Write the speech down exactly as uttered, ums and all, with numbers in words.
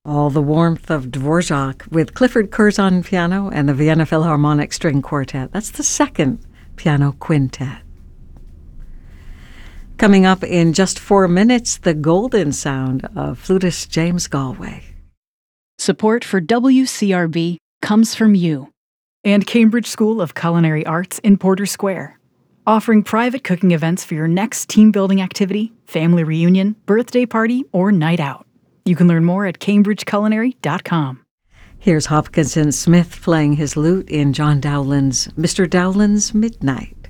All the warmth of Dvorak with Clifford Curzon piano and the Vienna Philharmonic String Quartet. That's the second piano quintet. Coming up in just four minutes, the golden sound of flutist James Galway. Support for W C R B comes from you and Cambridge School of Culinary Arts in Porter Square, offering private cooking events for your next team-building activity, family reunion, birthday party, or night out. You can learn more at cambridge culinary dot com. Here's Hopkinson Smith playing his lute in John Dowland's Mister Dowland's Midnight.